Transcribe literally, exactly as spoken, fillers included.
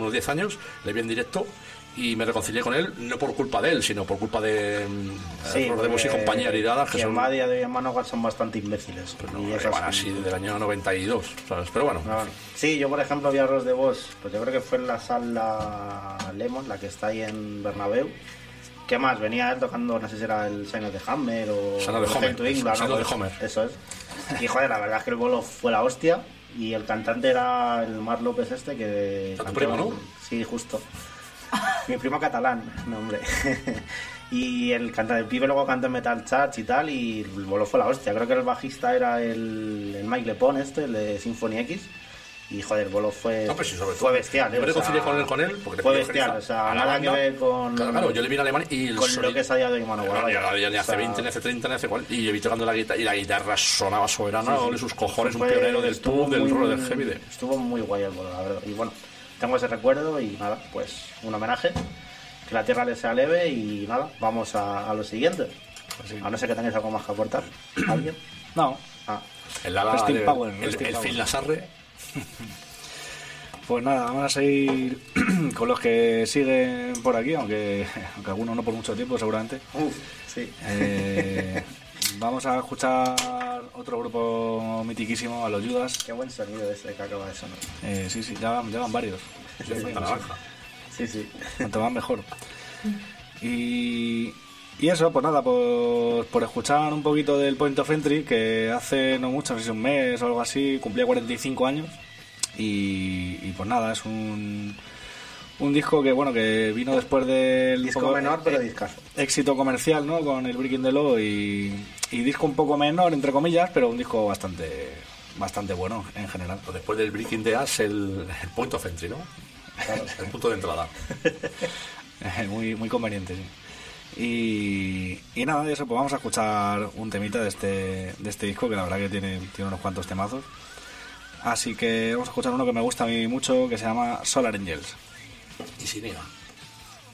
unos diez años, le vi en directo y me reconcilié con él, no por culpa de él, sino por culpa de sí, Rodemos y compañía heredadas, que, que son... a día de hoy en Manowar son bastante imbéciles. Pues no, y esas van así desde el año noventa y dos, ¿sabes? Pero bueno. No, sí, yo por ejemplo vi a Ross de Vos, pues yo creo que fue en la sala Lemon, la que está ahí en Bernabéu. ¿Qué más? Venía él tocando, no sé si era el Sign of the Hammer o... Sign of the Homer, to England, Sign ¿no? of the Homer. Eso es. Y joder, la verdad es que el bolo fue la hostia. Y el cantante era el Mar López este que... ¿Tu primo, no? Sí, justo. Mi primo catalán, no hombre. Y el cantante, el pibe luego cantó en Metal Church y tal, y el bolo fue la hostia. Creo que el bajista era el, el Mike Lepone este, el de Symphony X. Y joder, el bolo fue, no, sí, fue bestial. Yo me reconcilié con él, con él porque fue bestial, o sea, nada que ver con... Claro, claro, yo le vi en alemán y... El con sonido, lo que es a día de hoy, mano. No, ya, ya, ni hace veinte, ni hace treinta, ni hace cual. Y yo vi tocando la guitarra y la guitarra sonaba soberana, sí, sí. Sus cojones, fue, un pionero del pub, del rock, del heavy. De... Estuvo muy guay el bolo, la verdad. Y bueno, tengo ese recuerdo y nada, pues un homenaje. Que la tierra le sea leve y nada, vamos a, a lo siguiente. Pues sí. A no ser que tengáis algo más que aportar. ¿Alguien? No. Ah. El Lala, Steel el, Power, el, el, el Phil Lasarre. Pues nada, vamos a seguir con los que siguen por aquí, aunque, aunque algunos no por mucho tiempo seguramente. Uf, sí. Eh, vamos a escuchar otro grupo mitiquísimo, a los Judas. Qué buen sonido ese que acaba de sonar. Eh, sí, sí, ya, ya van varios. Sí, sí, naranja. Sí, sí. Cuanto más mejor. Y, y eso, pues nada, pues por escuchar un poquito del Point of Entry, que hace no mucho, no sé si un mes o algo así, cumplía cuarenta y cinco años. Y, y pues nada, es un, un disco que bueno que vino después del disco poco, menor pero eh, discazo. Éxito comercial, ¿no? Con el Breaking the Law y, y disco un poco menor entre comillas, pero un disco bastante bastante bueno en general. Después del Breaking the Ass, el, el Point of Entry, ¿no? Claro, el punto de entrada. muy muy conveniente, sí. Y, y nada, de eso, pues vamos a escuchar un temita de este de este disco que la verdad que tiene tiene unos cuantos temazos. Así que vamos a escuchar uno que me gusta a mí mucho, que se llama Solar Angels. Y sin ella.